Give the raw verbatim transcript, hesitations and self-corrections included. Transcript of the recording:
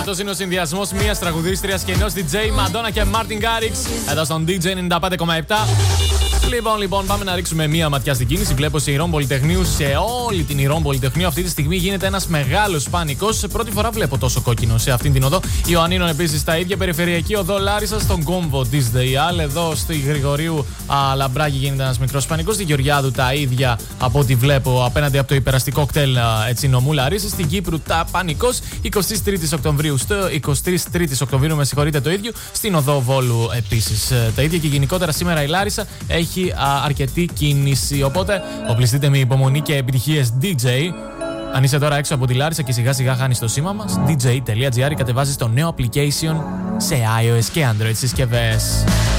αυτός είναι ο συνδυασμός μιας τραγουδίστριας και ενός ντι τζέι, Madonna και Martin Garrix, εδώ στον ντι τζέι ενενήντα πέντε κόμμα επτά. Λοιπόν, λοιπόν, πάμε να ρίξουμε μία ματιά στην κίνηση. Βλέπω σε Ηρών Πολυτεχνείου, σε όλη την Ηρών Πολυτεχνείου, αυτή τη στιγμή γίνεται ένας μεγάλος πανικός. Πρώτη φορά βλέπω τόσο κόκκινο σε αυτήν την οδό. Ιωαννίνων επίσης τα ίδια. Περιφερειακή οδό Λάρισα, στον κόμβο της ΔΕΙΑΛ. Εδώ στη Γρηγορίου α, Λαμπράκη γίνεται ένας μικρός πανικός. Στη Γεωργιάδου τα ίδια από ό,τι βλέπω απέναντι από το υπεραστικό κτέλ έτσι νομού Λαρίσα. Στην Κύπρου τα πανικός. εικοστή τρίτη Οκτωβρίου, στο εικοστή τρίτη Οκτωβρίου, με συγχωρείτε, το ίδιο. Στην οδό Βόλου επίσης τα ίδια. Και γενικότερα σήμερα η Λάρισα έχει Α, αρκετή κίνηση. Οπότε οπλιστείτε με υπομονή και επιτυχίες ντι τζέι. Αν είσαι τώρα έξω από τη Λάρισα και σιγά σιγά χάνεις το σήμα μας, ντι τζέι τελεία τζι άρ, κατεβάζεις το νέο application σε iOS και Android συσκευές.